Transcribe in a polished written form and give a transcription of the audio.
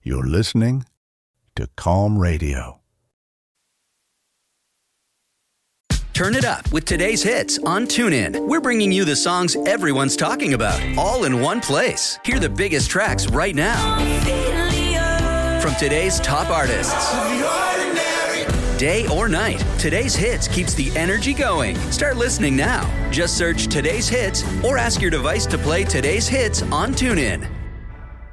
You're listening to Calm Radio. Turn it up with today's hits on TuneIn. We're bringing you the songs everyone's talking about, all in one place. Hear the biggest tracks right now from today's top artists. Day or night, today's hits keeps the energy going. Start listening now. Just search today's hits or ask your device to play today's hits on TuneIn.